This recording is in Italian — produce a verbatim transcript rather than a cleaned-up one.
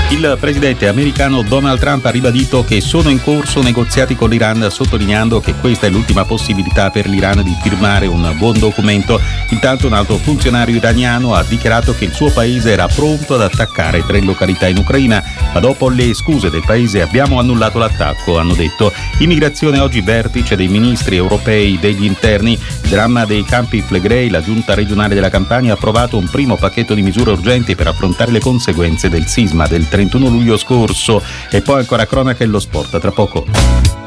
Il presidente americano Donald Trump ha ribadito che sono in corso negoziati con l'Iran, sottolineando che questa è l'ultima possibilità per l'Iran di firmare un buon documento. Intanto un alto funzionario iraniano ha dichiarato che il suo paese era pronto ad attaccare tre località in Ucraina, ma dopo le scuse del paese abbiamo annullato l'attacco, hanno detto. Immigrazione oggi vertice dei ministri europei degli interni. Il dramma dei Campi Flegrei, la giunta regionale della Campania ha approvato un primo pacchetto di misure urgenti per affrontare le conseguenze del sisma del trentuno luglio scorso. E poi ancora cronaca e lo sport, tra poco.